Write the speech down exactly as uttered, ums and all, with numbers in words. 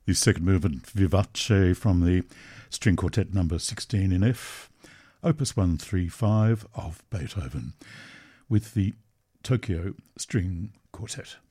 The second movement, Vivace, from the String Quartet number sixteen in F, Opus one thirty-five of Beethoven, with the Tokyo String Quartet.